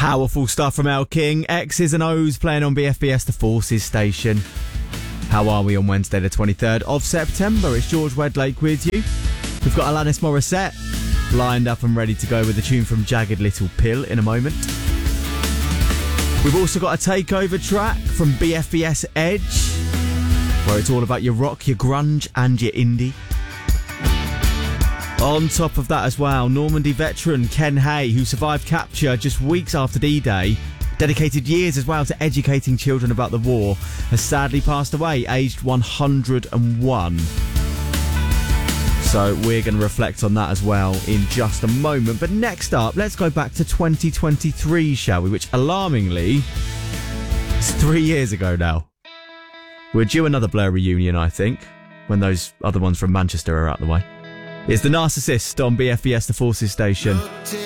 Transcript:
Powerful stuff from El King. X's and O's playing on BFBS The Forces station. How are we on Wednesday the 23rd of September? It's George Wedlake with you. We've got Alanis Morissette lined up and ready to go with a tune from Jagged Little Pill in a moment. We've also got a takeover track from BFBS Edge, where it's all about your rock, your grunge and your indie. On top of that as well, Normandy veteran Ken Hay, who survived capture just weeks after D-Day, dedicated years as well to educating children about the war, has sadly passed away, aged 101. So we're going to reflect on that as well in just a moment. But next up, let's go back to 2023, shall we? Which, alarmingly, is 3 years ago now. We're due another Blur reunion, I think, when those other ones from Manchester are out the way. It's The Narcissist on BFBS The Forces station.